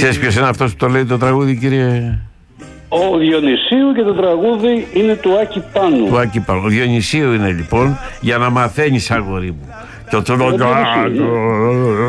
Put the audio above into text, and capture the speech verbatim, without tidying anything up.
Ξέρεις ποιος είναι αυτός που το λέει το τραγούδι, κύριε? Ο Διονυσίου, και το τραγούδι είναι του Άκη Πάνου. Του Άκη Πάνου. Ο Διονυσίου είναι λοιπόν, για να μαθαίνεις, αγόρι μου. Και ο